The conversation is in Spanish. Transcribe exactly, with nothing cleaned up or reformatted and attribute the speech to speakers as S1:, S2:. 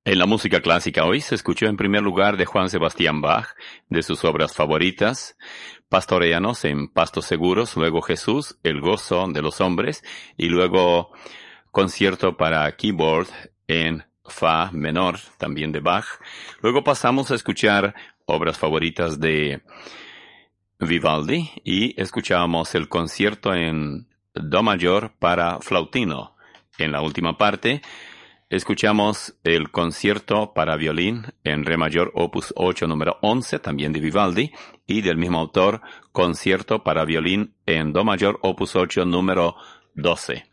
S1: En la música clásica hoy se escuchó en primer lugar de Juan Sebastián Bach, de sus obras favoritas, Pastoreanos en Pastos Seguros, luego Jesús, El Gozo de los Hombres, y luego Concierto para Keyboard en Fa menor, también de Bach. Luego pasamos a escuchar obras favoritas de Vivaldi y escuchábamos el concierto en Do mayor para flautino. En la última parte escuchamos el concierto para violín en re mayor opus ocho número once, también de Vivaldi, y del mismo autor, concierto para violín en do mayor opus ocho número doce.